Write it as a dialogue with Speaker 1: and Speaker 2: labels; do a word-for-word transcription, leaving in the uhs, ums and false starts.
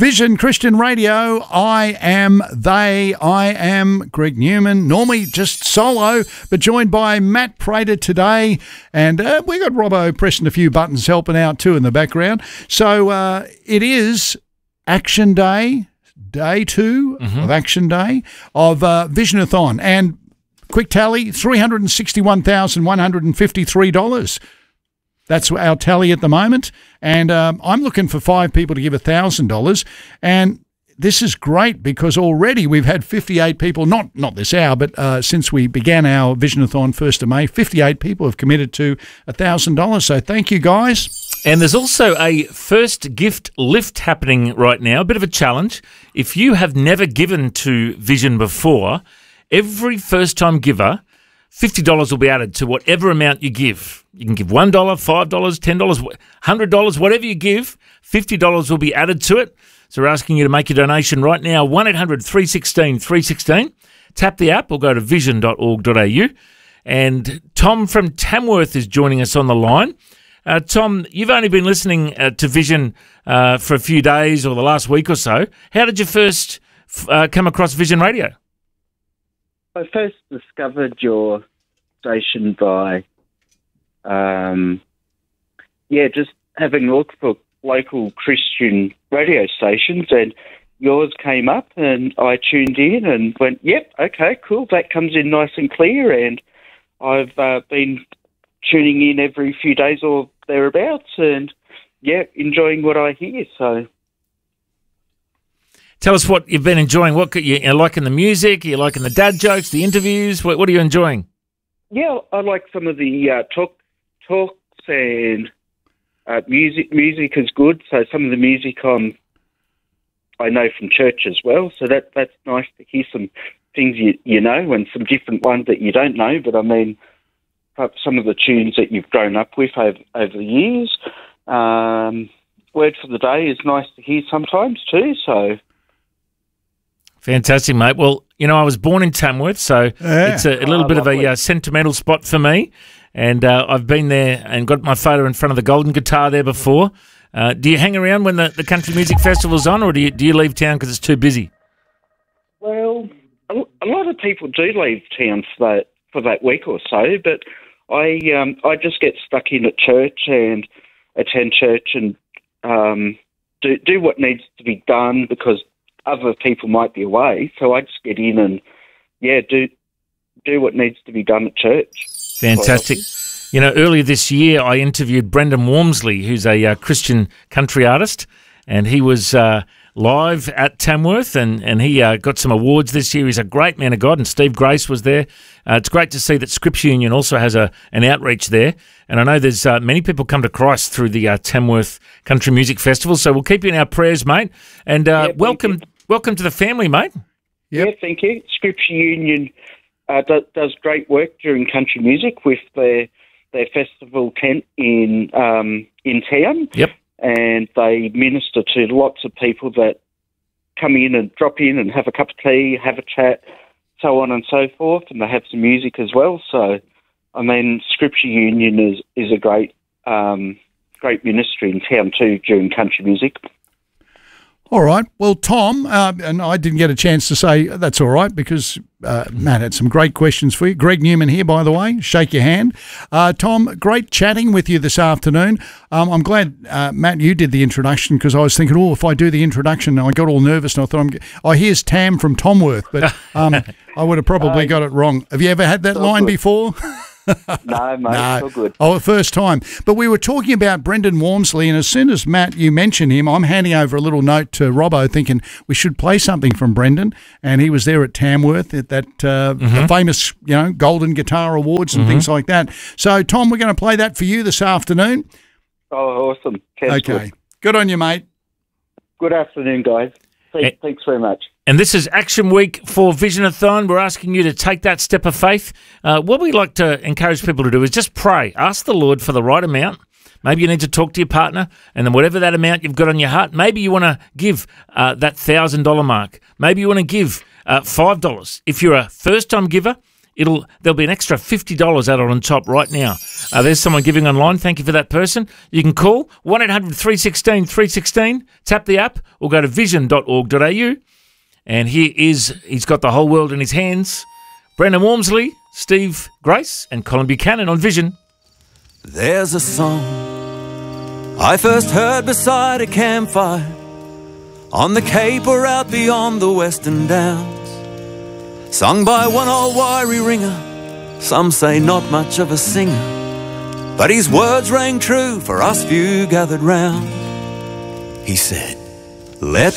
Speaker 1: Vision Christian Radio. I am they. I am Greg Newman. Normally just solo, but joined by Matt Prater today. And uh, we got Robbo pressing a few buttons, helping out too in the background. So uh, it is Action Day, day two mm-hmm. of Action Day of uh, Visionathon. And quick tally, three hundred sixty-one thousand one hundred fifty-three dollars. That's our tally at the moment. And um, I'm looking for five people to give one thousand dollars. And this is great because already we've had fifty-eight people, not not this hour, but uh, since we began our Visionathon first of May, fifty-eight people have committed to one thousand dollars. So thank you, guys.
Speaker 2: And there's also a first gift lift happening right now, a bit of a challenge. If you have never given to Vision before, every first-time giver, fifty dollars will be added to whatever amount you give. You can give one dollar, five dollars, ten dollars, one hundred dollars, whatever you give, fifty dollars will be added to it. So we're asking you to make your donation right now, one eight hundred three one six three one six. Tap the app or go to vision dot org dot a u. And Tom from Tamworth is joining us on the line. Uh, Tom, you've only been listening uh, to Vision uh, for a few days or the last week or so. How did you first uh, come across Vision Radio?
Speaker 3: I first discovered your station by, um, yeah, just having a look for local Christian radio stations, and yours came up, and I tuned in and went, yep, okay, cool, that comes in nice and clear, and I've uh, been tuning in every few days or thereabouts, and, yeah, enjoying what I hear, so...
Speaker 2: Tell us what you've been enjoying. What you, you liking the music? Are you liking the dad jokes, the interviews? What, what are you enjoying?
Speaker 3: Yeah, I like some of the uh, talk talks and uh, music. Music is good. So some of the music um, I know from church as well. So that that's nice to hear some things you you know and some different ones that you don't know. But I mean, some of the tunes that you've grown up with over over the years. Um, Word for the day is nice to hear sometimes too. So.
Speaker 2: Fantastic, mate. Well, you know, I was born in Tamworth, so yeah. it's a, a little oh, bit lovely. of a uh, sentimental spot for me. And uh, I've been there and got my photo in front of the Golden Guitar there before. Uh, do you hang around when the, the Country Music Festival's on, or do you, do you leave town because it's too busy?
Speaker 3: Well, a, a lot of people do leave town for that, for that week or so, but I um, I just get stuck in at church and attend church and um, do, do what needs to be done because other people might be away, so I just get in and, yeah, do do what needs to be done at church.
Speaker 2: Fantastic. You know, earlier this year I interviewed Brendan Wormsley, who's a uh, Christian country artist, and he was uh, live at Tamworth, and, and he uh, got some awards this year. He's a great man of God, and Steve Grace was there. Uh, it's great to see that Scripture Union also has a an outreach there, and I know there's uh, many people come to Christ through the uh, Tamworth Country Music Festival, so we'll keep you in our prayers, mate, and uh, yeah, welcome... Welcome to the family, mate.
Speaker 3: Yep. Yeah, thank you. Scripture Union uh, do, does great work during country music with their their festival tent in um, in town.
Speaker 2: Yep.
Speaker 3: And they minister to lots of people that come in and drop in and have a cup of tea, have a chat, so on and so forth, and they have some music as well. So, I mean, Scripture Union is is a great um, great ministry in town too during country music.
Speaker 1: All right. Well, Tom, uh, and I didn't get a chance to say that's all right because uh, Matt had some great questions for you. Greg Newman here, by the way. Shake your hand. Uh, Tom, great chatting with you this afternoon. Um, I'm glad, uh, Matt, you did the introduction because I was thinking, oh, if I do the introduction, I got all nervous and I thought, I'm, oh, here's Tam from Tamworth, but um, I would have probably got it wrong. Have you ever had that line before?
Speaker 3: No, mate, no. It's all good.
Speaker 1: Oh, first time. But we were talking about Brendan Wormsley, and as soon as, Matt, you mentioned him, I'm handing over a little note to Robbo thinking we should play something from Brendan, and he was there at Tamworth at that uh, mm-hmm. the famous, you know, Golden Guitar Awards and mm-hmm. things like that. So, Tom, we're going to play that for you this afternoon.
Speaker 3: Oh, awesome. Sounds
Speaker 1: okay.
Speaker 3: Good.
Speaker 1: Good on you, mate.
Speaker 3: Good afternoon, guys. Thanks, thanks very much.
Speaker 2: And this is Action Week for Visionathon. We're asking you to take that step of faith. Uh, what we like to encourage people to do is just pray. Ask the Lord for the right amount. Maybe you need to talk to your partner, and then whatever that amount you've got on your heart, maybe you want to give uh, that one thousand dollars mark. Maybe you want to give uh, five dollars. If you're a first-time giver it'll there'll be an extra fifty dollars added on top right now. Uh, there's someone giving online. Thank you for that person. You can call one eight hundred three one six three one six, tap the app, or go to vision dot org dot a u. And here is, he's got the whole world in his hands. Brendan Walmsley, Steve Grace, and Colin Buchanan on Vision.
Speaker 4: There's a song I first heard beside a campfire, on the Cape or out beyond the Western Downs, sung by one old wiry ringer, some say not much of a singer, but his words rang true for us few gathered round. He said, let